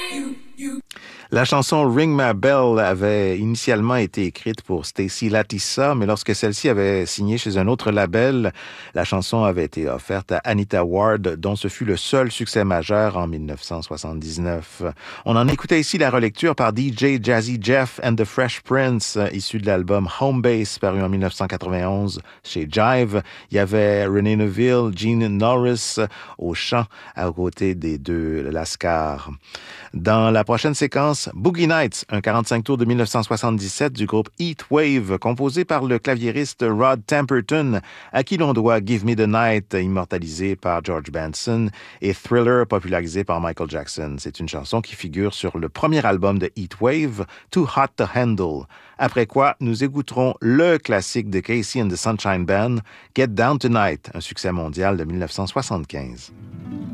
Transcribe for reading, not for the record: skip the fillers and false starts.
La chanson Ring My Bell avait initialement été écrite pour Stacy Latissa, mais lorsque celle-ci avait signé chez un autre label, la chanson avait été offerte à Anita Ward, dont ce fut le seul succès majeur en 1979. On en écoutait ici la relecture par DJ Jazzy Jeff and the Fresh Prince, issu de l'album Home Base, paru en 1991 chez Jive. Il y avait Renee Neville, Gene Norris au chant, à côté des deux Lascar. Dans la prochaine séquence, Boogie Nights, un 45 tours de 1977 du groupe Heat Wave, composé par le claviériste Rod Temperton, à qui l'on doit Give Me the Night, immortalisé par George Benson, et Thriller, popularisé par Michael Jackson. C'est une chanson qui figure sur le premier album de Heat Wave, Too Hot to Handle. Après quoi, nous écouterons le classique de Casey and the Sunshine Band, Get Down Tonight, un succès mondial de 1975.